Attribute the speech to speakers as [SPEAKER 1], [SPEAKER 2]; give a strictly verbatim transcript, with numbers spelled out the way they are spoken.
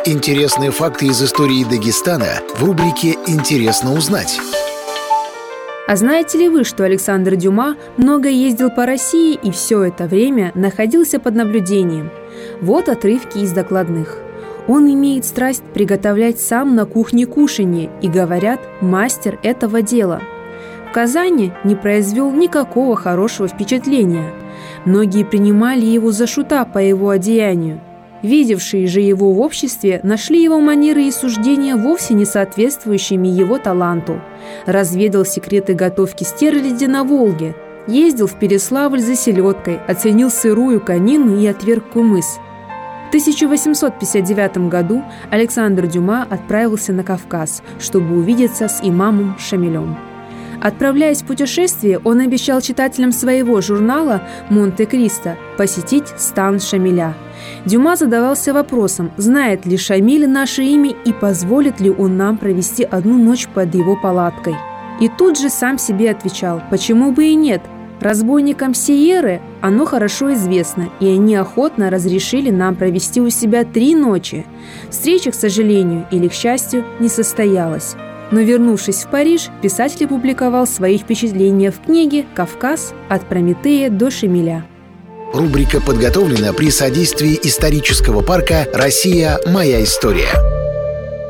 [SPEAKER 1] Интересные факты из истории Дагестана в рубрике «Интересно узнать».
[SPEAKER 2] А знаете ли вы, что Александр Дюма много ездил по России и все это время находился под наблюдением? Вот отрывки из докладных. Он имеет страсть приготовлять сам на кухне кушанье и, говорят, мастер этого дела. В Казани не произвел никакого хорошего впечатления. Многие принимали его за шута по его одеянию. Видевшие же его в обществе нашли его манеры и суждения вовсе не соответствующими его таланту. Разведал секреты готовки стерляди на Волге, ездил в Переславль за селедкой, оценил сырую конину и отверг кумыс. В тысяча восемьсот пятьдесят девятом году Александр Дюма отправился на Кавказ, чтобы увидеться с имамом Шамилем. Отправляясь в путешествие, он обещал читателям своего журнала «Монте-Кристо» посетить стан Шамиля. Дюма задавался вопросом, знает ли Шамиль наше имя и позволит ли он нам провести одну ночь под его палаткой. И тут же сам себе отвечал, почему бы и нет. Разбойникам Сиерры оно хорошо известно, и они охотно разрешили нам провести у себя три ночи. Встреча, к сожалению или к счастью, не состоялась. Но, вернувшись в Париж, писатель опубликовал свои впечатления в книге «Кавказ. От Прометея до Шамиля».
[SPEAKER 1] Рубрика подготовлена при содействии исторического парка «Россия. Моя история».